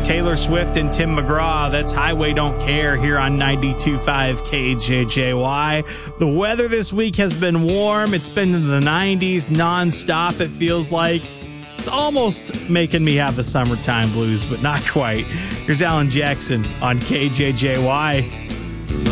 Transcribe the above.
Taylor Swift and Tim McGraw. That's Highway Don't Care here on 92.5 KJJY. The weather this week has been warm. It's been in the 90s nonstop, it feels like. It's almost making me have the summertime blues, but not quite. Here's Alan Jackson on KJJY.